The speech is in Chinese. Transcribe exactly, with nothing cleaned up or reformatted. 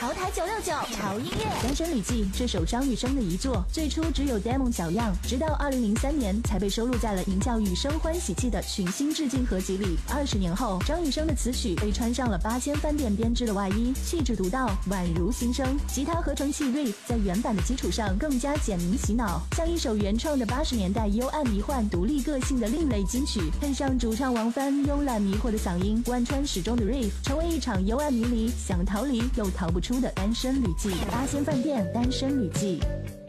潮台九六九潮音乐， 《单身旅记》这首张雨生的遗作，最初只有 demo 小样，直到二零零三年才被收录在了名叫《雨生欢喜气》的群星致敬合集里。二十年后，张雨生的词曲被穿上了八仙饭店编织的外衣，气质独到，宛如新生。吉他合成器 riff 在原版的基础上更加简明洗脑，像一首原创的八十年代幽暗迷幻、独立个性的另类金曲，配上主唱王帆慵懒迷惑的嗓音，贯穿始终的 riff， 成为一场幽暗迷离、想逃离又逃不出的单身旅记。八仙饭店单身旅记。